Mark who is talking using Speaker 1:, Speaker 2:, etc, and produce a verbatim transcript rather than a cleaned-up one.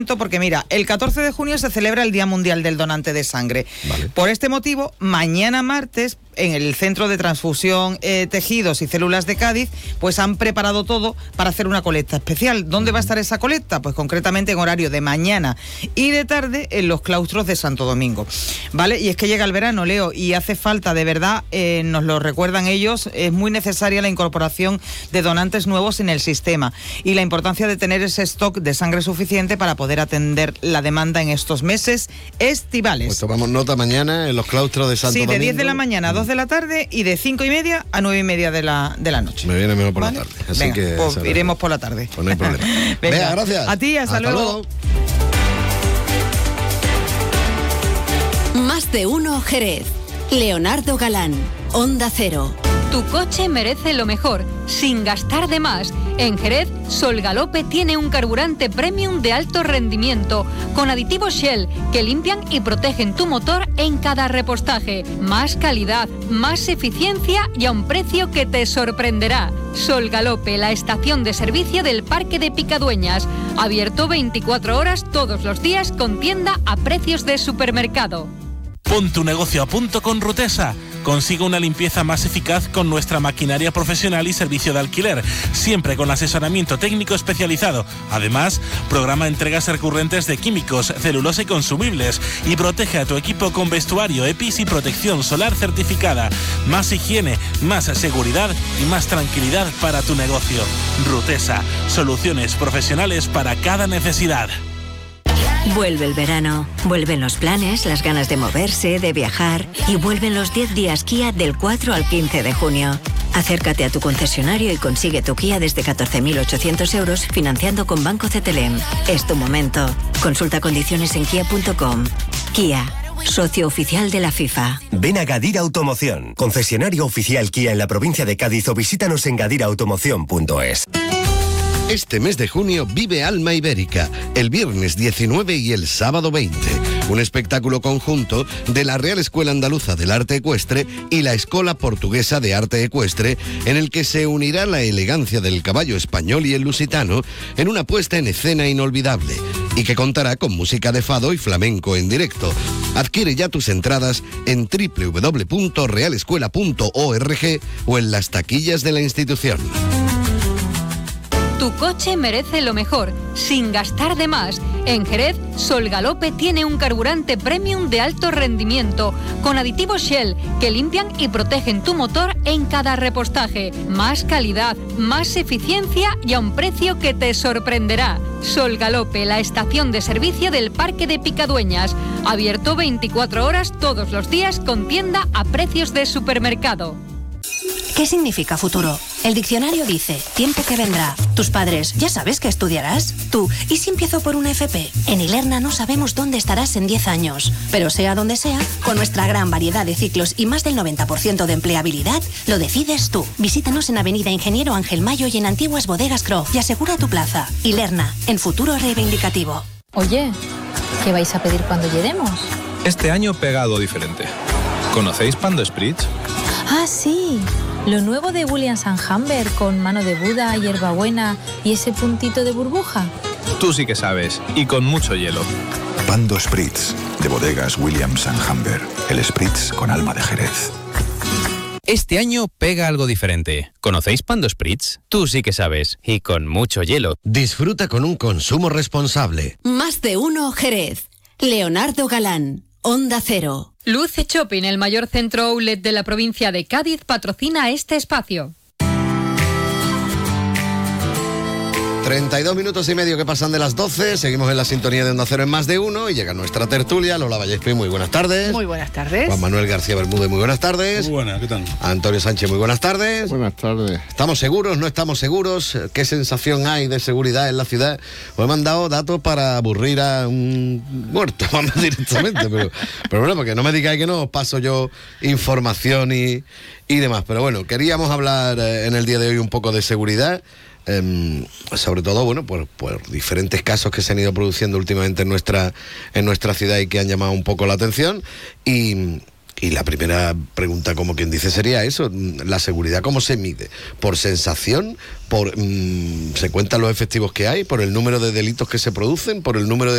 Speaker 1: Porque mira, el catorce de junio se celebra el Día Mundial del Donante de Sangre. Vale. Por este motivo, mañana martes, en el Centro de Transfusión, eh, Tejidos y Células de Cádiz, pues han preparado todo para hacer una colecta especial. ¿Dónde va a estar esa colecta? Pues concretamente en horario de mañana y de tarde en los claustros de Santo Domingo. ¿Vale? Y es que llega el verano, Leo, y hace falta, de verdad, eh, nos lo recuerdan ellos, es muy necesaria la incorporación de donantes nuevos en el sistema y la importancia de tener ese stock de sangre suficiente para poder atender la demanda en estos meses estivales.
Speaker 2: Pues tomamos nota mañana en los claustros de Santo Domingo.
Speaker 1: Sí, de diez de la mañana a dos de la tarde y de cinco y media a nueve y media de la, de la noche.
Speaker 2: Me viene mejor por ¿Vale? la tarde. Así
Speaker 1: Venga,
Speaker 2: que
Speaker 1: pues iremos por la tarde.
Speaker 2: Pues no hay problema.
Speaker 1: Venga,
Speaker 2: Venga, gracias.
Speaker 1: A ti, hasta,
Speaker 2: hasta
Speaker 1: luego.
Speaker 2: luego.
Speaker 3: Más de uno Jerez. Leonardo Galán, Onda Cero.
Speaker 4: Tu coche merece lo mejor, sin gastar de más. En Jerez, Sol Galope tiene un carburante premium de alto rendimiento, con aditivos Shell que limpian y protegen tu motor en cada repostaje. Más calidad, más eficiencia y a un precio que te sorprenderá. Sol Galope, la estación de servicio del Parque de Picadueñas. Abierto veinticuatro horas todos los días con tienda a precios de supermercado.
Speaker 5: Pon tu negocio a punto con Rutesa. Consigue una limpieza más eficaz con nuestra maquinaria profesional y servicio de alquiler, siempre con asesoramiento técnico especializado. Además, programa entregas recurrentes de químicos, celulosa y consumibles y protege a tu equipo con vestuario E P I S y protección solar certificada. Más higiene, más seguridad y más tranquilidad para tu negocio. Rutesa, soluciones profesionales para cada necesidad.
Speaker 3: Vuelve el verano, vuelven los planes, las ganas de moverse, de viajar y vuelven los diez días Kia del cuatro al quince de junio. Acércate a tu concesionario y consigue tu Kia desde catorce mil ochocientos euros financiando con Banco Cetelem. Es tu momento. Consulta condiciones en kia punto com. Kia, socio oficial de la FIFA.
Speaker 6: Ven a Gadir Automoción, concesionario oficial Kia en la provincia de Cádiz o visítanos en gadir automoción punto es.
Speaker 2: Este mes de junio vive Alma Ibérica, el viernes diecinueve y el sábado veinte. Un espectáculo conjunto de la Real Escuela Andaluza del Arte Ecuestre y la Escola Portuguesa de Arte Ecuestre, en el que se unirá la elegancia del caballo español y el lusitano en una puesta en escena inolvidable y que contará con música de fado y flamenco en directo. Adquiere ya tus entradas en doble u doble u doble u punto real escuela punto org o en las taquillas de la institución.
Speaker 4: Tu coche merece lo mejor, sin gastar de más. En Jerez, Sol Galope tiene un carburante premium de alto rendimiento, con aditivos Shell que limpian y protegen tu motor en cada repostaje. Más calidad, más eficiencia y a un precio que te sorprenderá. Sol Galope, la estación de servicio del Parque de Picadueñas. Abierto veinticuatro horas todos los días con tienda a precios de supermercado.
Speaker 7: ¿Qué significa futuro? El diccionario dice, tiempo que vendrá. Tus padres, ¿ya sabes qué estudiarás? Tú, ¿y si empiezo por una F P? En Ilerna no sabemos dónde estarás en diez años. Pero sea donde sea, con nuestra gran variedad de ciclos y más del noventa por ciento de empleabilidad, lo decides tú. Visítanos en Avenida Ingeniero Ángel Mayo y en Antiguas Bodegas Croft y asegura tu plaza. Ilerna, en futuro reivindicativo.
Speaker 8: Oye, ¿qué vais a pedir cuando lleguemos?
Speaker 9: Este año pegado diferente. ¿Conocéis Pando Spritz?
Speaker 8: Ah, sí. Lo nuevo de Williams and Humber con mano de Buda, hierbabuena y ese puntito de burbuja.
Speaker 9: Tú sí que sabes, y con mucho hielo.
Speaker 10: Pando Spritz, de bodegas Williams and Humber. El Spritz con alma de Jerez.
Speaker 11: Este año pega algo diferente. ¿Conocéis Pando Spritz? Tú sí que sabes, y con mucho hielo.
Speaker 2: Disfruta con un consumo responsable.
Speaker 3: Más de uno Jerez. Leonardo Galán, Onda Cero.
Speaker 4: Luce Shopping, el mayor centro outlet de la provincia de Cádiz, patrocina este espacio.
Speaker 2: treinta y dos minutos y medio que pasan de las doce, seguimos en la sintonía de Onda Cero en Más de Uno y llega nuestra tertulia. Lola Vallespí, muy buenas tardes.
Speaker 12: Muy buenas tardes.
Speaker 2: Juan Manuel García Bermúdez, muy buenas tardes.
Speaker 13: Muy buenas, ¿qué tal?
Speaker 2: Antonio Sánchez, muy buenas tardes.
Speaker 14: Buenas tardes.
Speaker 2: ¿Estamos seguros? ¿No estamos seguros? ¿Qué sensación hay de seguridad en la ciudad? Os he mandado datos para aburrir a un muerto, vamos directamente, pero, pero bueno, porque no me digáis que no os paso yo información y, y demás. Pero bueno, queríamos hablar eh, en el día de hoy un poco de seguridad. Eh, sobre todo, bueno, por, por diferentes casos que se han ido produciendo últimamente en nuestra, en nuestra ciudad y que han llamado un poco la atención. Y, y la primera pregunta, como quien dice, sería eso: la seguridad, ¿cómo se mide? ¿Por sensación? ¿Por mmm, se cuentan los efectivos que hay? ¿Por el número de delitos que se producen? ¿Por el número de